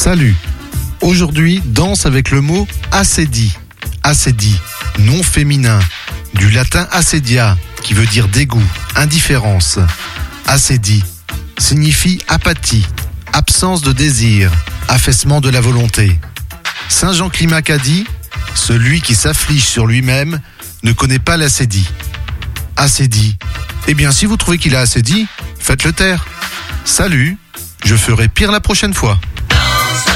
Salut. Aujourd'hui, danse avec le mot assédie. Assédie, nom féminin, du latin assedia, qui veut dire dégoût, indifférence. Assédie signifie apathie, absence de désir, affaissement de la volonté. Saint Jean Climac a dit « Celui qui s'afflige sur lui-même ne connaît pas l'assédie. » Assédie. Eh bien, si vous trouvez qu'il a assez dit, faites-le taire. Salut, je ferai pire la prochaine fois.